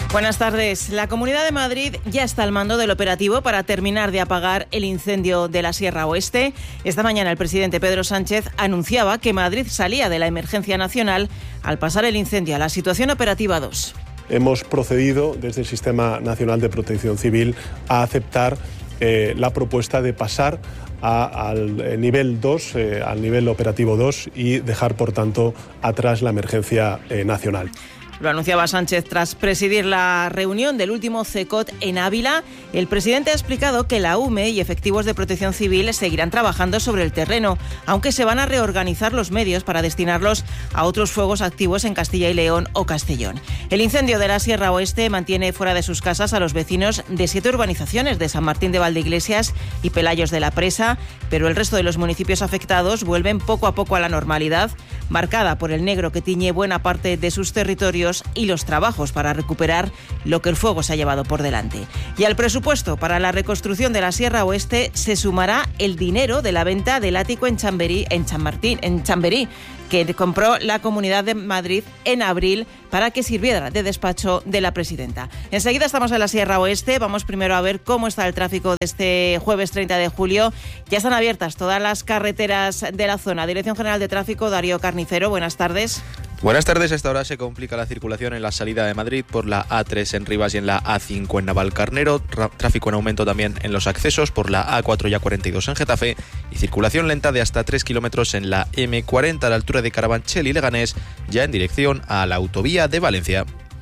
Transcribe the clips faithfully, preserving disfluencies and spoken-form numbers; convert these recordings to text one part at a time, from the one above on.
Buenas tardes. La Comunidad de Madrid ya está al mando del operativo para terminar de apagar el incendio de la Sierra Oeste. Esta mañana el presidente Pedro Sánchez anunciaba que Madrid salía de la emergencia nacional al pasar el incendio a la situación operativa dos. Hemos procedido desde el Sistema Nacional de Protección Civil a aceptar eh, la propuesta de pasar a, al nivel dos, eh, al nivel operativo dos y dejar, por tanto, atrás la emergencia eh, nacional. Lo anunciaba Sánchez tras presidir la reunión del último CECOT en Ávila. El presidente ha explicado que la U M E y efectivos de Protección Civil seguirán trabajando sobre el terreno, aunque se van a reorganizar los medios para destinarlos a otros fuegos activos en Castilla y León o Castellón. El incendio de la Sierra Oeste mantiene fuera de sus casas a los vecinos de siete urbanizaciones de San Martín de Valdeiglesias y Pelayos de la Presa, pero el resto de los municipios afectados vuelven poco a poco a la normalidad, marcada por el negro que tiñe buena parte de sus territorios y los trabajos para recuperar lo que el fuego se ha llevado por delante. Y al presupuesto para la reconstrucción de la Sierra Oeste se sumará el dinero de la venta del ático en Chamberí, en San Martín, en Chamberí, que compró la Comunidad de Madrid en abril para que sirviera de despacho de la presidenta. Enseguida estamos en la Sierra Oeste. Vamos primero a ver cómo está el tráfico de este jueves treinta de julio. Ya están abiertas todas las carreteras de la zona. Dirección General de Tráfico, Darío Carnicero, buenas tardes. Buenas tardes. A esta hora se complica la circulación en la salida de Madrid por la A tres en Rivas y en la A cinco en Navalcarnero. Tráfico en aumento también en los accesos por la A cuatro y A cuarenta y dos en Getafe. Y circulación lenta de hasta tres kilómetros en la M cuarenta a la altura de Carabanchel y Leganés, ya en dirección a la autovía de Valencia.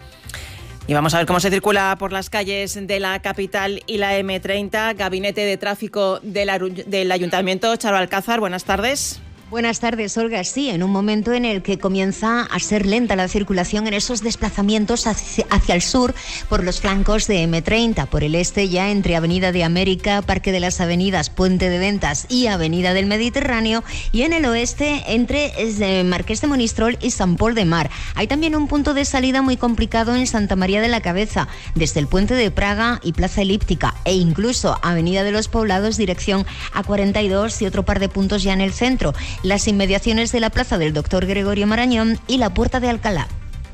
Y vamos a ver cómo se circula por las calles de la capital y la M treinta. Gabinete de Tráfico del, del Ayuntamiento, Charo Alcázar, buenas tardes. Buenas tardes, Olga. Sí, en un momento en el que comienza a ser lenta la circulación en esos desplazamientos hacia, hacia el sur por los flancos de M treinta, por el este ya entre Avenida de América, Parque de las Avenidas, Puente de Ventas y Avenida del Mediterráneo, y en el oeste entre Marqués de Monistrol y San Pol de Mar. Hay también un punto de salida muy complicado en Santa María de la Cabeza, desde el Puente de Praga y Plaza Elíptica, e incluso Avenida de los Poblados, dirección A cuarenta y dos, y otro par de puntos ya en el centro, las inmediaciones de la Plaza del Doctor Gregorio Marañón y la Puerta de Alcalá.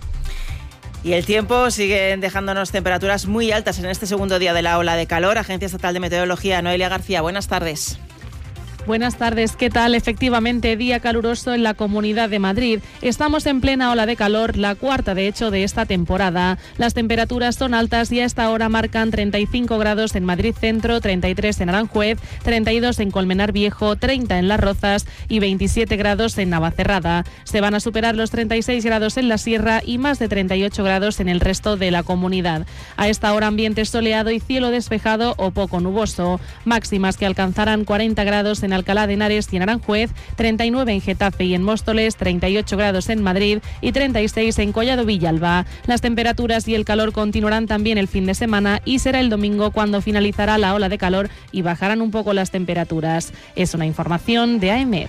Y el tiempo sigue dejándonos temperaturas muy altas en este segundo día de la ola de calor. Agencia Estatal de Meteorología, Noelia García, buenas tardes. Buenas tardes, ¿qué tal? Efectivamente, día caluroso en la Comunidad de Madrid. Estamos en plena ola de calor, la cuarta de hecho de esta temporada. Las temperaturas son altas y a esta hora marcan treinta y cinco grados en Madrid Centro, treinta y tres en Aranjuez, treinta y dos en Colmenar Viejo, treinta en Las Rozas y veintisiete grados en Navacerrada. Se van a superar los treinta y seis grados en la Sierra y más de treinta y ocho grados en el resto de la comunidad. A esta hora ambiente soleado y cielo despejado o poco nuboso. Máximas que alcanzarán cuarenta grados en Alcalá de Henares y en Aranjuez, treinta y nueve en Getafe y en Móstoles, treinta y ocho grados en Madrid y treinta y seis en Collado Villalba. Las temperaturas y el calor continuarán también el fin de semana y será el domingo cuando finalizará la ola de calor y bajarán un poco las temperaturas. Es una información de AEMET.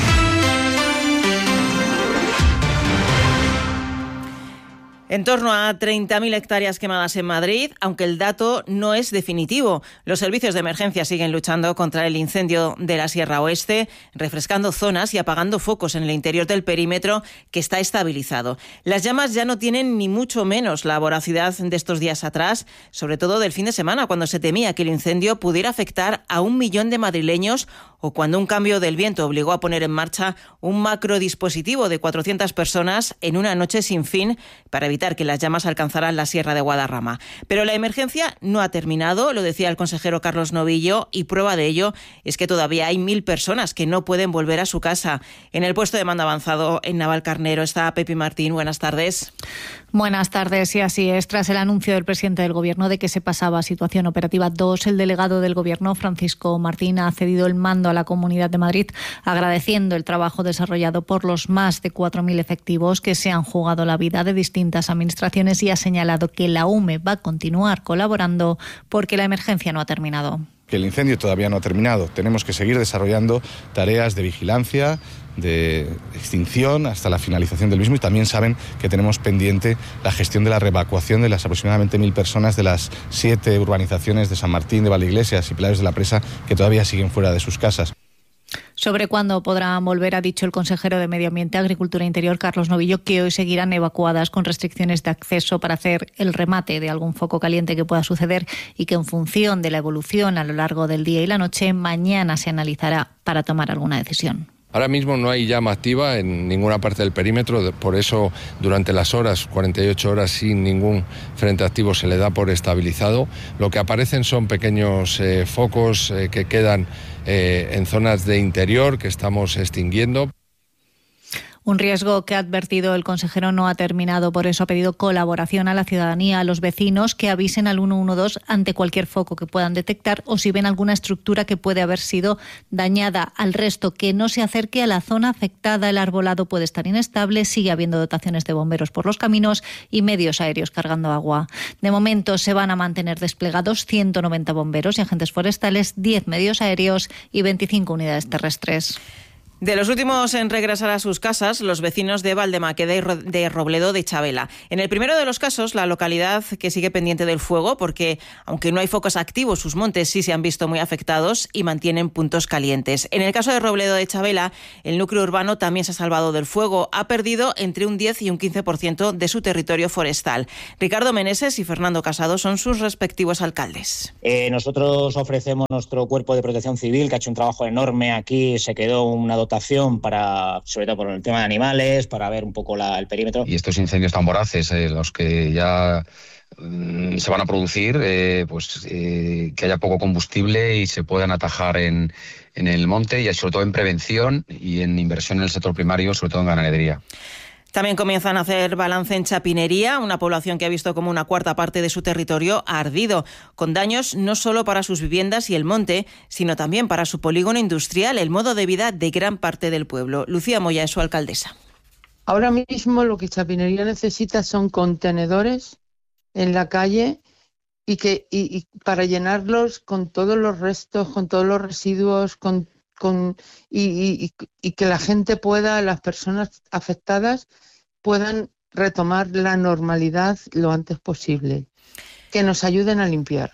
En torno a treinta mil hectáreas quemadas en Madrid, aunque el dato no es definitivo. Los servicios de emergencia siguen luchando contra el incendio de la Sierra Oeste, refrescando zonas y apagando focos en el interior del perímetro que está estabilizado. Las llamas ya no tienen ni mucho menos la voracidad de estos días atrás, sobre todo del fin de semana, cuando se temía que el incendio pudiera afectar a un millón de madrileños o cuando un cambio del viento obligó a poner en marcha un macrodispositivo de cuatrocientas personas en una noche sin fin para evitar que las llamas alcanzaran la Sierra de Guadarrama. Pero la emergencia no ha terminado, lo decía el consejero Carlos Novillo, y prueba de ello es que todavía hay mil personas que no pueden volver a su casa. En el puesto de mando avanzado en Navalcarnero está Pepi Martín. Buenas tardes. Buenas tardes, y así es. Tras el anuncio del presidente del Gobierno de que se pasaba a situación operativa dos, el delegado del Gobierno, Francisco Martín, ha cedido el mando a la Comunidad de Madrid, agradeciendo el trabajo desarrollado por los más de cuatro mil efectivos que se han jugado la vida de distintas administraciones, y ha señalado que la U M E va a continuar colaborando porque la emergencia no ha terminado. Que el incendio todavía no ha terminado. Tenemos que seguir desarrollando tareas de vigilancia, de extinción hasta la finalización del mismo, y también saben que tenemos pendiente la gestión de la reevacuación de las aproximadamente mil personas de las siete urbanizaciones de San Martín, de Valdeiglesias y Pelayos de la Presa que todavía siguen fuera de sus casas. Sobre cuándo podrán volver, ha dicho el consejero de Medio Ambiente, Agricultura e Interior, Carlos Novillo, que hoy seguirán evacuadas con restricciones de acceso para hacer el remate de algún foco caliente que pueda suceder y que en función de la evolución a lo largo del día y la noche, mañana se analizará para tomar alguna decisión. Ahora mismo no hay llama activa en ninguna parte del perímetro, por eso durante las horas, cuarenta y ocho horas sin ningún frente activo se le da por estabilizado. Lo que aparecen son pequeños eh, focos eh, que quedan eh, en zonas de interior que estamos extinguiendo. Un riesgo que ha advertido el consejero no ha terminado, por eso ha pedido colaboración a la ciudadanía, a los vecinos que avisen al ciento doce ante cualquier foco que puedan detectar o si ven alguna estructura que puede haber sido dañada. Al resto, que no se acerque a la zona afectada, el arbolado puede estar inestable, sigue habiendo dotaciones de bomberos por los caminos y medios aéreos cargando agua. De momento se van a mantener desplegados ciento noventa bomberos y agentes forestales, diez medios aéreos y veinticinco unidades terrestres. De los últimos en regresar a sus casas, los vecinos de Valdemaqueda y de Robledo de Chabela. En el primero de los casos, la localidad que sigue pendiente del fuego, porque aunque no hay focos activos, sus montes sí se han visto muy afectados y mantienen puntos calientes. En el caso de Robledo de Chabela, el núcleo urbano también se ha salvado del fuego. Ha perdido entre un diez y un quince por ciento de su territorio forestal. Ricardo Meneses y Fernando Casado son sus respectivos alcaldes. Eh, nosotros ofrecemos nuestro cuerpo de protección civil, que ha hecho un trabajo enorme aquí. Se quedó una dotación para, sobre todo por el tema de animales, para ver un poco la, el perímetro. Y estos incendios tan voraces, eh, los que ya mm, se van a producir, eh, pues eh, que haya poco combustible y se puedan atajar en, en el monte y sobre todo en prevención y en inversión en el sector primario, sobre todo en ganadería. También comienzan a hacer balance en Chapinería, una población que ha visto como una cuarta parte de su territorio ha ardido, con daños no solo para sus viviendas y el monte, sino también para su polígono industrial, el modo de vida de gran parte del pueblo. Lucía Moya es su alcaldesa. Ahora mismo lo que Chapinería necesita son contenedores en la calle y que y, y para llenarlos con todos los restos, con todos los residuos, con Con, y, y, y que la gente pueda, las personas afectadas puedan retomar la normalidad lo antes posible, que nos ayuden a limpiar.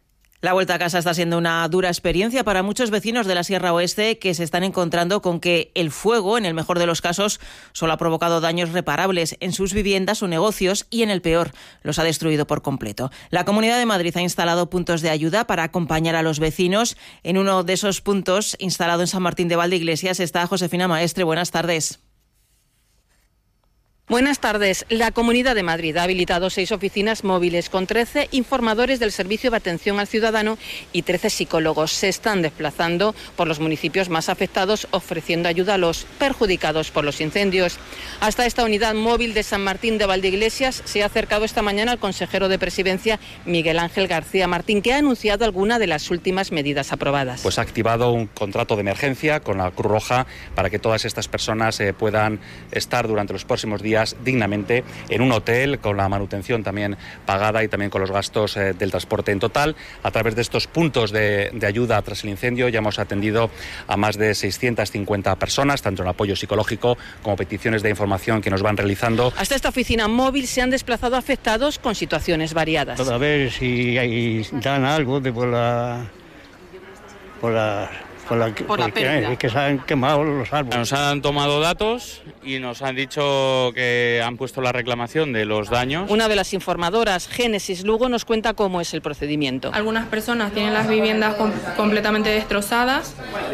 La vuelta a casa está siendo una dura experiencia para muchos vecinos de la Sierra Oeste que se están encontrando con que el fuego, en el mejor de los casos, solo ha provocado daños reparables en sus viviendas o negocios y, en el peor, los ha destruido por completo. La Comunidad de Madrid ha instalado puntos de ayuda para acompañar a los vecinos. En uno de esos puntos, instalado en San Martín de Valdeiglesias, está Josefina Maestre. Buenas tardes. Buenas tardes. La Comunidad de Madrid ha habilitado seis oficinas móviles con trece informadores del Servicio de Atención al Ciudadano y trece psicólogos. Se están desplazando por los municipios más afectados, ofreciendo ayuda a los perjudicados por los incendios. Hasta esta unidad móvil de San Martín de Valdeiglesias se ha acercado esta mañana el consejero de Presidencia, Miguel Ángel García Martín, que ha anunciado alguna de las últimas medidas aprobadas. Pues ha activado un contrato de emergencia con la Cruz Roja para que todas estas personas eh, puedan estar durante los próximos días dignamente en un hotel, con la manutención también pagada y también con los gastos eh, del transporte. En total, a través de estos puntos de, de ayuda tras el incendio, ya hemos atendido a más de seiscientas cincuenta personas, tanto en apoyo psicológico como peticiones de información que nos van realizando. Hasta esta oficina móvil se han desplazado afectados con situaciones variadas. A ver si hay, dan algo de por la... por la... Por la, por la pérdida. Es que se han quemado los árboles. Nos han tomado datos y nos han dicho que han puesto la reclamación de los daños. Una de las informadoras, Génesis Lugo, nos cuenta cómo es el procedimiento. Algunas personas tienen las viviendas com- completamente destrozadas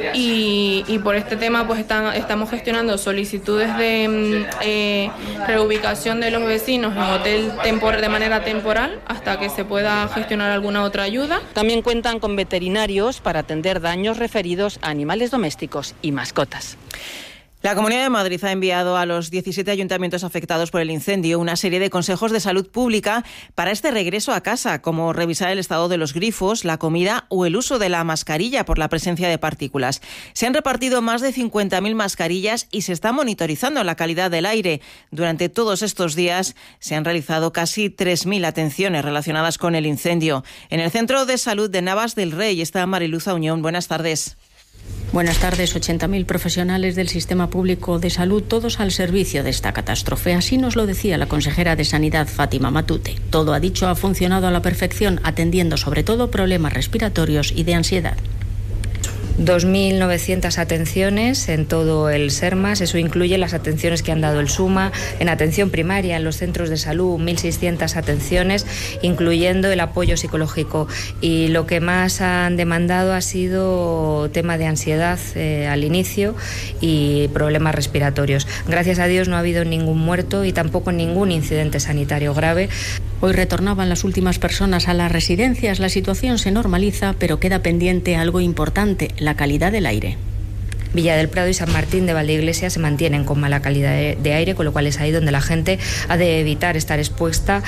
y, y por este tema pues están, estamos gestionando solicitudes de eh, reubicación de los vecinos en hotel tempor- de manera temporal hasta que se pueda gestionar alguna otra ayuda. También cuentan con veterinarios para atender daños referidos a animales domésticos y mascotas. La Comunidad de Madrid ha enviado a los diecisiete ayuntamientos afectados por el incendio una serie de consejos de salud pública para este regreso a casa, como revisar el estado de los grifos, la comida o el uso de la mascarilla por la presencia de partículas. Se han repartido más de cincuenta mil mascarillas y se está monitorizando la calidad del aire. Durante todos estos días se han realizado casi tres mil atenciones relacionadas con el incendio. En el Centro de Salud de Navas del Rey está Mariluz Auñón. Buenas tardes. Buenas tardes. ochenta mil profesionales del sistema público de salud, todos al servicio de esta catástrofe. Así nos lo decía la consejera de Sanidad, Fátima Matute. Todo, ha dicho, ha funcionado a la perfección, atendiendo sobre todo problemas respiratorios y de ansiedad. dos mil novecientas atenciones en todo el SERMAS. Eso incluye las atenciones que han dado el SUMA. En atención primaria, en los centros de salud, mil seiscientas atenciones, incluyendo el apoyo psicológico. Y lo que más han demandado ha sido tema de ansiedad eh, al inicio y problemas respiratorios. Gracias a Dios no ha habido ningún muerto y tampoco ningún incidente sanitario grave. Hoy retornaban las últimas personas a las residencias. La situación se normaliza, pero queda pendiente algo importante: la calidad del aire. Villa del Prado y San Martín de Valdeiglesias se mantienen con mala calidad de aire, con lo cual es ahí donde la gente ha de evitar estar expuesta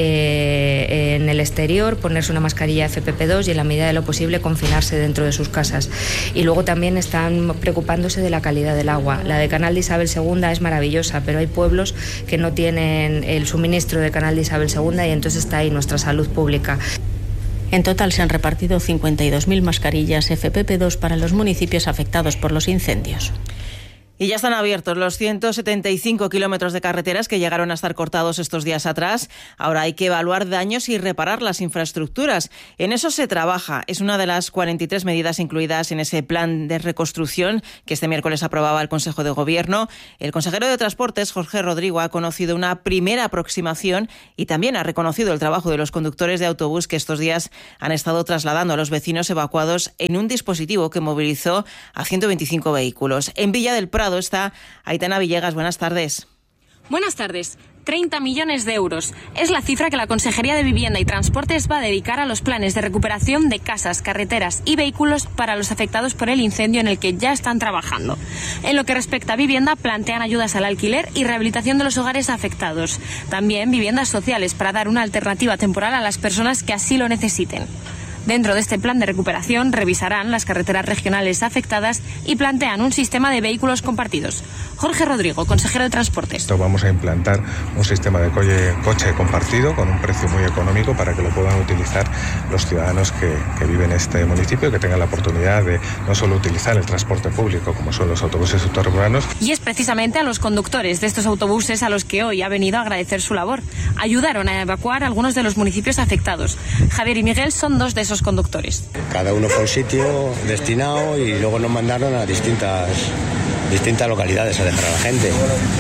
eh, en el exterior, ponerse una mascarilla F P P dos y en la medida de lo posible confinarse dentro de sus casas. Y luego también están preocupándose de la calidad del agua. La de Canal de Isabel segunda es maravillosa, pero hay pueblos que no tienen el suministro de Canal de Isabel segunda y entonces está ahí nuestra salud pública. En total se han repartido cincuenta y dos mil mascarillas F P P dos para los municipios afectados por los incendios. Y ya están abiertos los ciento setenta y cinco kilómetros de carreteras que llegaron a estar cortados estos días atrás. Ahora hay que evaluar daños y reparar las infraestructuras. En eso se trabaja. Es una de las cuarenta y tres medidas incluidas en ese plan de reconstrucción que este miércoles aprobaba el Consejo de Gobierno. El consejero de Transportes, Jorge Rodrigo, ha conocido una primera aproximación y también ha reconocido el trabajo de los conductores de autobús que estos días han estado trasladando a los vecinos evacuados en un dispositivo que movilizó a ciento veinticinco vehículos. En Villa del Prado está Aitana Villegas. Buenas tardes. Buenas tardes. treinta millones de euros. Es la cifra que la Consejería de Vivienda y Transportes va a dedicar a los planes de recuperación de casas, carreteras y vehículos para los afectados por el incendio en el que ya están trabajando. En lo que respecta a vivienda, plantean ayudas al alquiler y rehabilitación de los hogares afectados. También viviendas sociales para dar una alternativa temporal a las personas que así lo necesiten. Dentro de este plan de recuperación revisarán las carreteras regionales afectadas y plantean un sistema de vehículos compartidos. Jorge Rodrigo, consejero de Transportes. Vamos a implantar un sistema de coche, coche compartido con un precio muy económico para que lo puedan utilizar los ciudadanos que, que viven en este municipio, que tengan la oportunidad de no solo utilizar el transporte público como son los autobuses suburbanos. Y es precisamente a los conductores de estos autobuses a los que hoy ha venido a agradecer su labor. Ayudaron a evacuar algunos de los municipios afectados. Javier y Miguel son dos de esos conductores. Cada uno fue a un sitio destinado y luego nos mandaron a distintas, distintas localidades a dejar a la gente.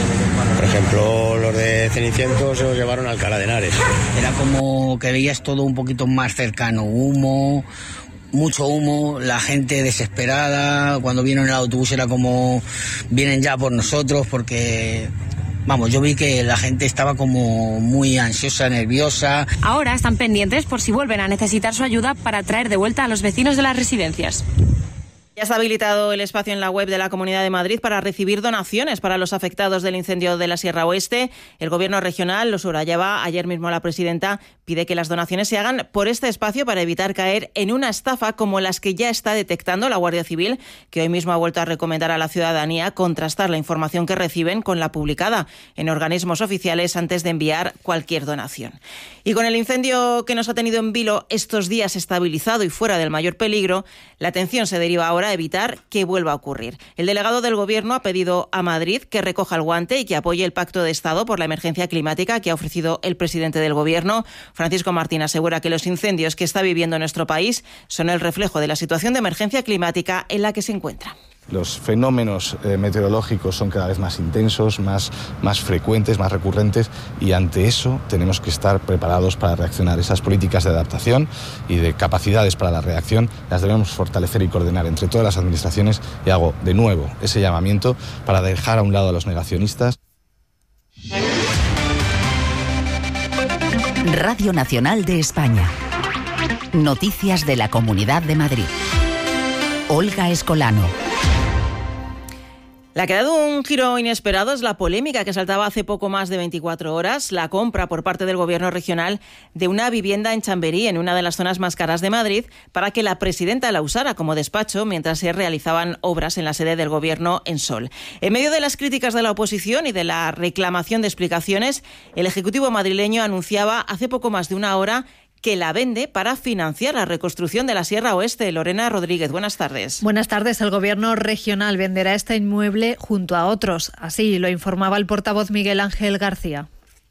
Por ejemplo, los de Cenicientos se los llevaron a Alcalá de Henares. Era como que veías todo un poquito más cercano, humo, mucho humo, la gente desesperada. Cuando vieron el autobús era como, vienen ya por nosotros porque... Vamos, yo vi que la gente estaba como muy ansiosa, nerviosa. Ahora están pendientes por si vuelven a necesitar su ayuda para traer de vuelta a los vecinos de las residencias. Ya está habilitado el espacio en la web de la Comunidad de Madrid para recibir donaciones para los afectados del incendio de la Sierra Oeste. El Gobierno regional lo subrayaba ayer mismo. La presidenta pide que las donaciones se hagan por este espacio para evitar caer en una estafa como las que ya está detectando la Guardia Civil, que hoy mismo ha vuelto a recomendar a la ciudadanía contrastar la información que reciben con la publicada en organismos oficiales antes de enviar cualquier donación. Y con el incendio que nos ha tenido en vilo estos días estabilizado y fuera del mayor peligro, la atención se deriva ahora a evitar que vuelva a ocurrir. El delegado del Gobierno ha pedido a Madrid que recoja el guante y que apoye el Pacto de Estado por la emergencia climática que ha ofrecido el presidente del Gobierno. Francisco Martín asegura que los incendios que está viviendo nuestro país son el reflejo de la situación de emergencia climática en la que se encuentra. Los fenómenos eh, meteorológicos son cada vez más intensos, más, más frecuentes, más recurrentes y ante eso tenemos que estar preparados para reaccionar. Esas políticas de adaptación y de capacidades para la reacción las debemos fortalecer y coordinar entre todas las administraciones y hago de nuevo ese llamamiento para dejar a un lado a los negacionistas. Radio Nacional de España. Noticias de la Comunidad de Madrid. Olga Escolano. La que ha dado un giro inesperado es la polémica que saltaba hace poco más de veinticuatro horas, la compra por parte del Gobierno regional de una vivienda en Chamberí, en una de las zonas más caras de Madrid, para que la presidenta la usara como despacho mientras se realizaban obras en la sede del Gobierno en Sol. En medio de las críticas de la oposición y de la reclamación de explicaciones, el Ejecutivo madrileño anunciaba hace poco más de una hora que la vende para financiar la reconstrucción de la Sierra Oeste. Lorena Rodríguez, buenas tardes. Buenas tardes. El Gobierno regional venderá este inmueble junto a otros. Así lo informaba el portavoz Miguel Ángel García.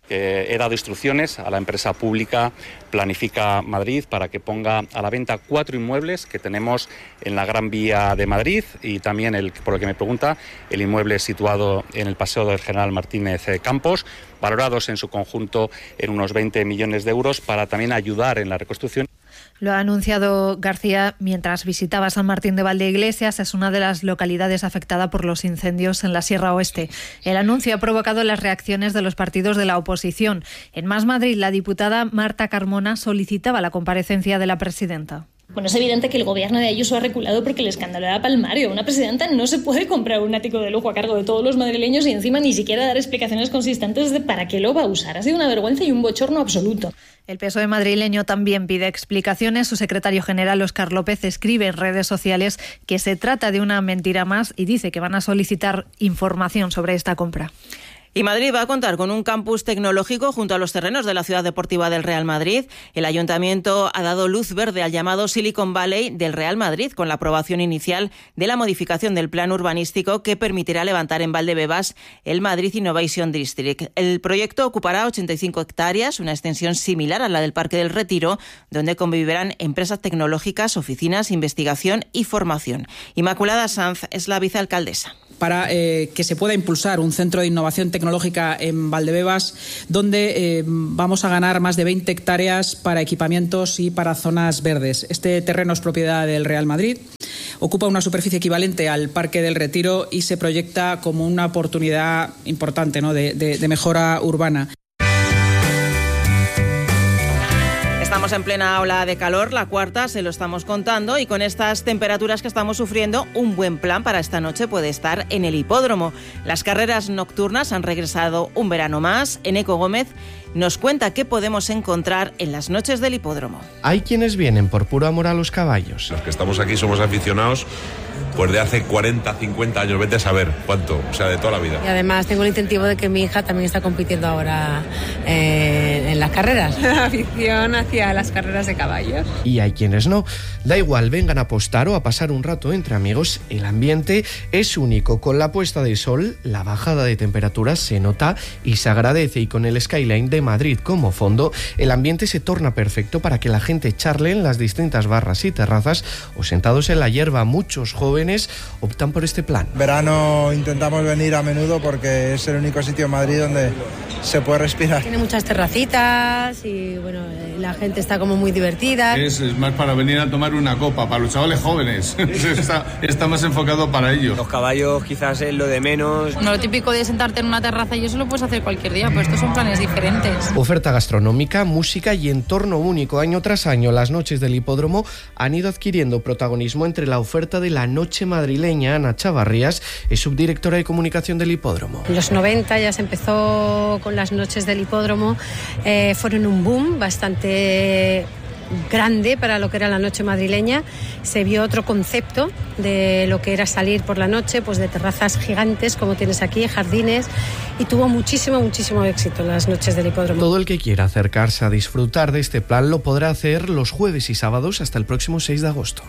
Eh, he dado instrucciones a la empresa pública Planifica Madrid para que ponga a la venta cuatro inmuebles que tenemos en la Gran Vía de Madrid y también, el, por lo que me pregunta, el inmueble situado en el Paseo del General Martínez Campos, valorados en su conjunto en unos veinte millones de euros para también ayudar en la reconstrucción. Lo ha anunciado García mientras visitaba San Martín de Valdeiglesias. Es una de las localidades afectada por los incendios en la Sierra Oeste. El anuncio ha provocado las reacciones de los partidos de la oposición. En Más Madrid, la diputada Marta Carmona solicitaba la comparecencia de la presidenta. Bueno, es evidente que el gobierno de Ayuso ha reculado porque el escándalo era palmario. Una presidenta no se puede comprar un ático de lujo a cargo de todos los madrileños y encima ni siquiera dar explicaciones consistentes de para qué lo va a usar. Ha sido una vergüenza y un bochorno absoluto. El P S O E madrileño también pide explicaciones. Su secretario general, Óscar López, escribe en redes sociales que se trata de una mentira más y dice que van a solicitar información sobre esta compra. Y Madrid va a contar con un campus tecnológico junto a los terrenos de la Ciudad Deportiva del Real Madrid. El Ayuntamiento ha dado luz verde al llamado Silicon Valley del Real Madrid con la aprobación inicial de la modificación del plan urbanístico que permitirá levantar en Valdebebas el Madrid Innovation District. El proyecto ocupará ochenta y cinco hectáreas, una extensión similar a la del Parque del Retiro, donde convivirán empresas tecnológicas, oficinas, investigación y formación. Inmaculada Sanz es la vicealcaldesa. Para eh, que se pueda impulsar un centro de innovación tecnológica en Valdebebas, donde eh, vamos a ganar más de veinte hectáreas para equipamientos y para zonas verdes. Este terreno es propiedad del Real Madrid, ocupa una superficie equivalente al Parque del Retiro y se proyecta como una oportunidad importante, ¿no?, de, de, de mejora urbana. Estamos en plena ola de calor, la cuarta, se lo estamos contando, y con estas temperaturas que estamos sufriendo, un buen plan para esta noche puede estar en el hipódromo. Las carreras nocturnas han regresado un verano más. Eneco Gómez nos cuenta qué podemos encontrar en las noches del hipódromo. Hay quienes vienen por puro amor a los caballos. Los que estamos aquí somos aficionados pues de hace cuarenta, cincuenta años, vete a saber cuánto, o sea, de toda la vida. Y además tengo el incentivo de que mi hija también está compitiendo ahora eh, en las carreras. Afición hacia las carreras de caballos. Y hay quienes no. Da igual, vengan a apostar o a pasar un rato entre amigos, el ambiente es único. Con la puesta de sol, la bajada de temperaturas se nota y se agradece, y con el skyline de Madrid como fondo, el ambiente se torna perfecto para que la gente charle en las distintas barras y terrazas o sentados en la hierba. Muchos jóvenes optan por este plan. Verano intentamos venir a menudo porque es el único sitio en Madrid donde se puede respirar. Tiene muchas terracitas y bueno, la gente está como muy divertida. Es, es más para venir a tomar una copa, para los chavales jóvenes. está, está más enfocado para ellos. Los caballos quizás es lo de menos. No, lo típico de sentarte en una terraza y eso lo puedes hacer cualquier día, pero estos son planes diferentes. Oferta gastronómica, música y entorno único. Año tras año, las noches del hipódromo han ido adquiriendo protagonismo entre la oferta de la noche madrileña. Ana Chavarrías es subdirectora de comunicación del hipódromo. En los noventa ya se empezó con las noches del hipódromo, eh, fueron un boom bastante grande para lo que era la noche madrileña. Se vio otro concepto de lo que era salir por la noche, pues de terrazas gigantes como tienes aquí, jardines, y tuvo muchísimo, muchísimo éxito las noches del hipódromo. Todo el que quiera acercarse a disfrutar de este plan lo podrá hacer los jueves y sábados hasta el próximo seis de agosto.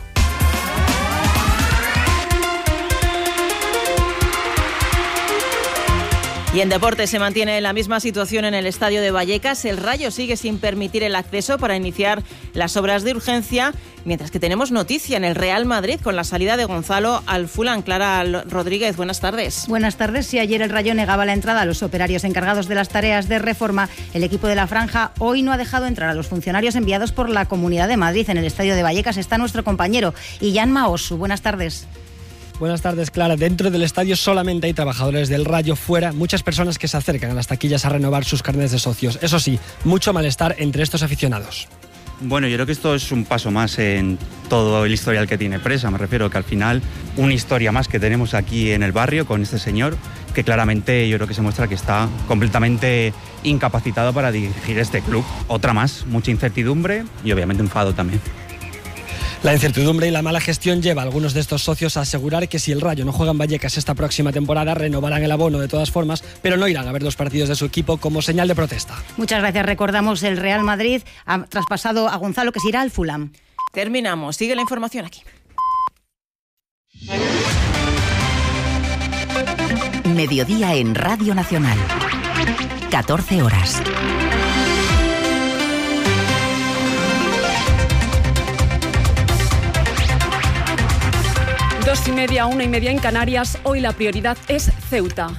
Y en deportes se mantiene la misma situación en el estadio de Vallecas. El Rayo sigue sin permitir el acceso para iniciar las obras de urgencia, mientras que tenemos noticia en el Real Madrid con la salida de Gonzalo al Fulham. Clara Rodríguez, buenas tardes. Buenas tardes. Si ayer el Rayo negaba la entrada a los operarios encargados de las tareas de reforma, el equipo de la Franja hoy no ha dejado entrar a los funcionarios enviados por la Comunidad de Madrid. En el estadio de Vallecas está nuestro compañero Illán Maosu. Buenas tardes. Buenas tardes, Clara. Dentro del estadio solamente hay trabajadores del Rayo. Fuera, muchas personas que se acercan a las taquillas a renovar sus carnets de socios. Eso sí, mucho malestar entre estos aficionados. Bueno, yo creo que esto es un paso más en todo el historial que tiene Presa. Me refiero que al final una historia más que tenemos aquí en el barrio con este señor, que claramente yo creo que se muestra que está completamente incapacitado para dirigir este club. Otra más, mucha incertidumbre y obviamente enfado también. La incertidumbre y la mala gestión lleva a algunos de estos socios a asegurar que si el Rayo no juega en Vallecas esta próxima temporada, renovarán el abono de todas formas, pero no irán a ver los partidos de su equipo como señal de protesta. Muchas gracias. Recordamos, el Real Madrid ha traspasado a Gonzalo, que se irá al Fulham. Terminamos. Sigue la información aquí. Mediodía en Radio Nacional. catorce horas. Dos y media, una y media en Canarias. Hoy la prioridad es Ceuta.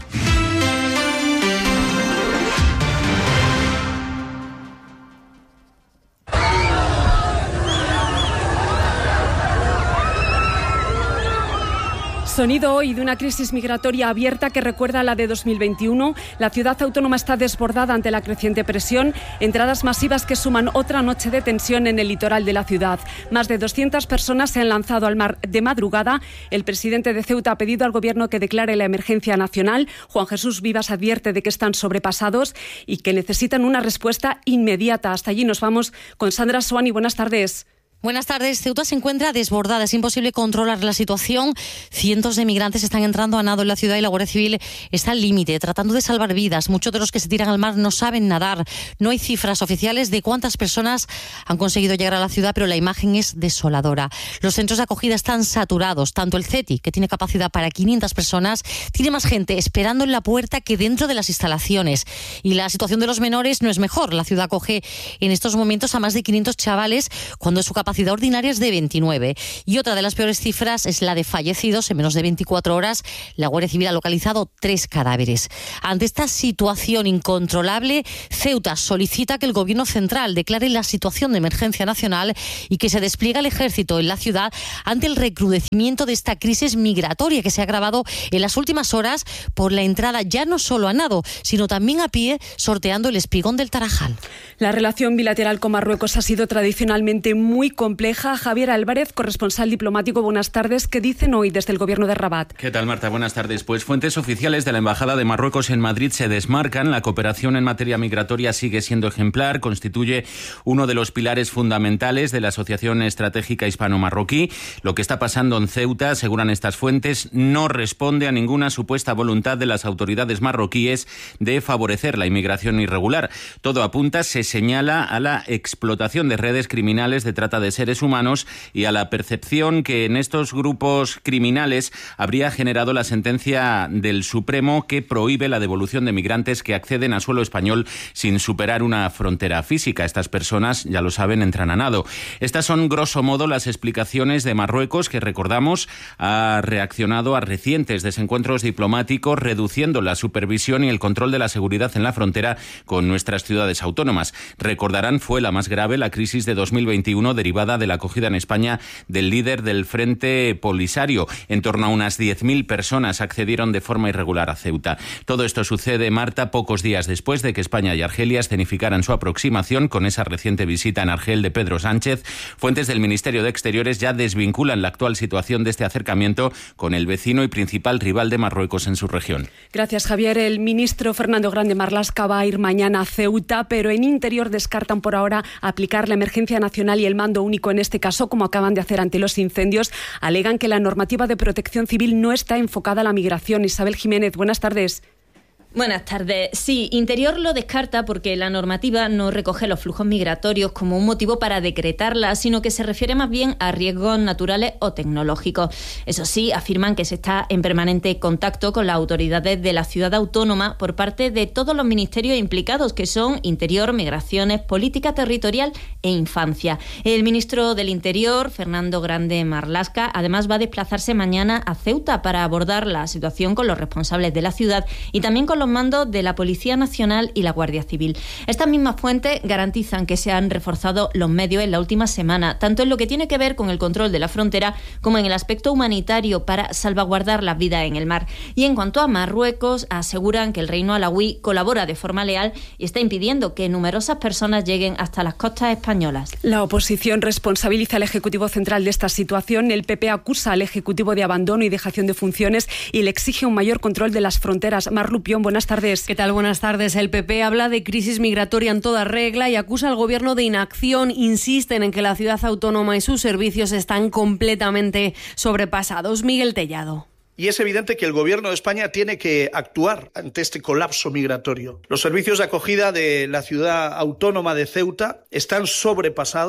Sonido hoy de una crisis migratoria abierta que recuerda a la de dos mil veintiuno. La ciudad autónoma está desbordada ante la creciente presión. Entradas masivas que suman otra noche de tensión en el litoral de la ciudad. Más de doscientas personas se han lanzado al mar de madrugada. El presidente de Ceuta ha pedido al gobierno que declare la emergencia nacional. Juan Jesús Vivas advierte de que están sobrepasados y que necesitan una respuesta inmediata. Hasta allí nos vamos con Sandra Suani. Buenas tardes. Buenas tardes. Ceuta se encuentra desbordada. Es imposible controlar la situación. Cientos de migrantes están entrando a nado en la ciudad y la Guardia Civil está al límite, tratando de salvar vidas. Muchos de los que se tiran al mar no saben nadar. No hay cifras oficiales de cuántas personas han conseguido llegar a la ciudad, pero la imagen es desoladora. Los centros de acogida están saturados. Tanto el CETI, que tiene capacidad para quinientas personas, tiene más gente esperando en la puerta que dentro de las instalaciones. Y la situación de los menores no es mejor. La ciudad acoge en estos momentos a más de quinientos chavales, cuando su capacidad capacidad ordinaria es de veintinueve. Y otra de las peores cifras es la de fallecidos. En menos de veinticuatro horas, la Guardia Civil ha localizado tres cadáveres. Ante esta situación incontrolable, Ceuta solicita que el Gobierno central declare la situación de emergencia nacional y que se despliegue el ejército en la ciudad ante el recrudecimiento de esta crisis migratoria que se ha agravado en las últimas horas por la entrada ya no solo a nado, sino también a pie, sorteando el espigón del Tarajal. La relación bilateral con Marruecos ha sido tradicionalmente muy compleja. Javier Álvarez, corresponsal diplomático, buenas tardes. ¿Qué dicen hoy desde el Gobierno de Rabat? ¿Qué tal, Marta? Buenas tardes. Pues fuentes oficiales de la Embajada de Marruecos en Madrid se desmarcan. La cooperación en materia migratoria sigue siendo ejemplar, constituye uno de los pilares fundamentales de la Asociación Estratégica Hispano-Marroquí. Lo que está pasando en Ceuta, aseguran estas fuentes, no responde a ninguna supuesta voluntad de las autoridades marroquíes de favorecer la inmigración irregular. Todo apunta, se señala, a la explotación de redes criminales de trata de seres humanos y a la percepción que en estos grupos criminales habría generado la sentencia del Supremo que prohíbe la devolución de migrantes que acceden a suelo español sin superar una frontera física. Estas personas, ya lo saben, entran a nado. Estas son, grosso modo, las explicaciones de Marruecos, que, recordamos, ha reaccionado a recientes desencuentros diplomáticos, reduciendo la supervisión y el control de la seguridad en la frontera con nuestras ciudades autónomas. Recordarán, fue la más grave la crisis de dos mil veintiuno derivada de la acogida en España del líder del Frente Polisario. En torno a unas diez mil personas accedieron de forma irregular a Ceuta. Todo esto sucede, Marta, pocos días después de que España y Argelia escenificaran su aproximación con esa reciente visita en Argel de Pedro Sánchez. Fuentes del Ministerio de Exteriores ya desvinculan la actual situación de este acercamiento con el vecino y principal rival de Marruecos en su región. Gracias, Javier. El ministro Fernando Grande Marlaska va a ir mañana a Ceuta, pero en Interior descartan por ahora aplicar la emergencia nacional y el mando único en este caso, como acaban de hacer ante los incendios. Alegan que la normativa de protección civil no está enfocada a la migración. Isabel Jiménez, buenas tardes. Buenas tardes. Sí, Interior lo descarta porque la normativa no recoge los flujos migratorios como un motivo para decretarla, sino que se refiere más bien a riesgos naturales o tecnológicos. Eso sí, afirman que se está en permanente contacto con las autoridades de la ciudad autónoma por parte de todos los ministerios implicados, que son Interior, Migraciones, Política Territorial e Infancia. El ministro del Interior, Fernando Grande Marlaska, además va a desplazarse mañana a Ceuta para abordar la situación con los responsables de la ciudad y también con los mandos de la Policía Nacional y la Guardia Civil. Estas mismas fuentes garantizan que se han reforzado los medios en la última semana, tanto en lo que tiene que ver con el control de la frontera como en el aspecto humanitario para salvaguardar las vidas en el mar. Y en cuanto a Marruecos, aseguran que el reino alauí colabora de forma leal y está impidiendo que numerosas personas lleguen hasta las costas españolas. La oposición responsabiliza al Ejecutivo Central de esta situación. El P P acusa al Ejecutivo de abandono y dejación de funciones y le exige un mayor control de las fronteras. Mar Lupión, buenas tardes. ¿Qué tal? Buenas tardes. El P P habla de crisis migratoria en toda regla y acusa al Gobierno de inacción. Insisten en que la ciudad autónoma y sus servicios están completamente sobrepasados. Miguel Tellado. Y es evidente que el Gobierno de España tiene que actuar ante este colapso migratorio. Los servicios de acogida de la ciudad autónoma de Ceuta están sobrepasados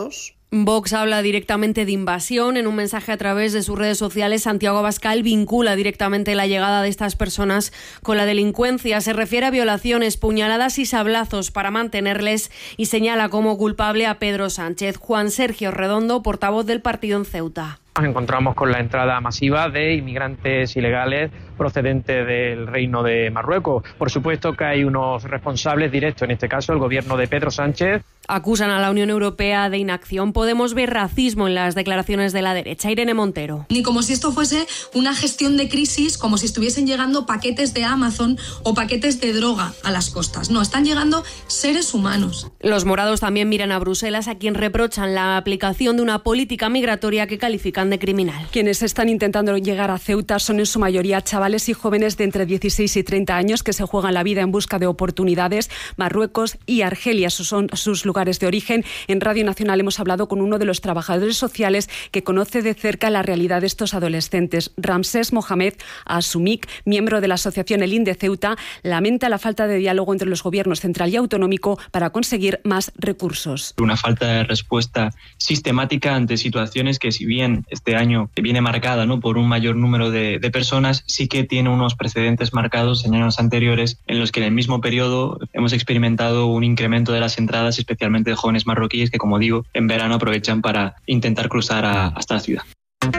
Vox habla directamente de invasión. En un mensaje a través de sus redes sociales, Santiago Abascal vincula directamente la llegada de estas personas con la delincuencia. Se refiere a violaciones, puñaladas y sablazos para mantenerles y señala como culpable a Pedro Sánchez. Juan Sergio Redondo, portavoz del partido en Ceuta. Nos encontramos con la entrada masiva de inmigrantes ilegales procedentes del Reino de Marruecos. Por supuesto que hay unos responsables directos, en este caso el gobierno de Pedro Sánchez. Acusan a la Unión Europea de inacción. Podemos ver racismo en las declaraciones de la derecha. Irene Montero. Ni como si esto fuese una gestión de crisis, como si estuviesen llegando paquetes de Amazon o paquetes de droga a las costas. No, están llegando seres humanos. Los morados también miran a Bruselas, a quien reprochan la aplicación de una política migratoria que califican de criminal. Quienes están intentando llegar a Ceuta son en su mayoría chavales y jóvenes de entre dieciséis y treinta años que se juegan la vida en busca de oportunidades. Marruecos y Argelia son sus lugares de origen. En Radio Nacional hemos hablado con uno de los trabajadores sociales que conoce de cerca la realidad de estos adolescentes. Ramsés Mohamed Asumik, miembro de la asociación El Inde Ceuta, lamenta la falta de diálogo entre los gobiernos central y autonómico para conseguir más recursos. Una falta de respuesta sistemática ante situaciones que, si bien este año viene marcada, ¿no?, por un mayor número de, de personas, sí que tiene unos precedentes marcados en años anteriores en los que en el mismo periodo hemos experimentado un incremento de las entradas, especialmente de jóvenes marroquíes que, como digo, en verano aprovechan para intentar cruzar a, hasta la ciudad.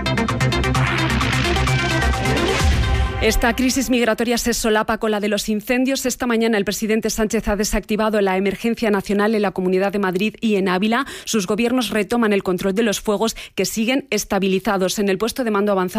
Esta crisis migratoria se solapa con la de los incendios. Esta mañana el presidente Sánchez ha desactivado la emergencia nacional en la Comunidad de Madrid y en Ávila. Sus gobiernos retoman el control de los fuegos que siguen estabilizados. En el puesto de mando avanzado